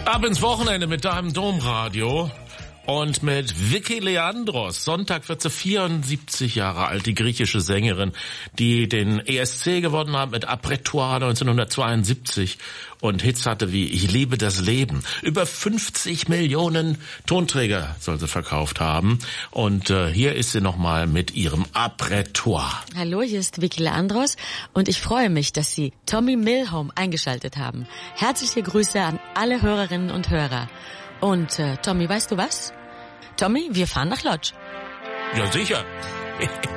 Ab ins Wochenende mit deinem Domradio und mit Vicky Leandros. Sonntag wird sie 74 Jahre alt, die griechische Sängerin, die den ESC gewonnen hat mit Apretoire 1972 und Hits hatte wie Ich liebe das Leben. Über 50 Millionen Tonträger soll sie verkauft haben. Und hier ist sie nochmal mit ihrem Apretoire. Hallo, hier ist Vicky Leandros und ich freue mich, dass Sie Tommy Milholm eingeschaltet haben. Herzliche Grüße an alle Hörerinnen und Hörer. Und Tommy, weißt du was? Tommy, wir fahren nach Lodz. Ja, sicher.